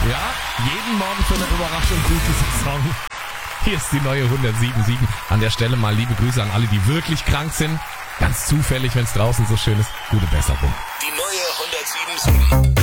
Ja, jeden Morgen für eine Überraschung gute Saison. Hier ist die neue 107.7. An der Stelle mal liebe Grüße an alle, die wirklich krank sind. Ganz zufällig, wenn es draußen so schön ist. Gute Besserung. Die neue 107.7.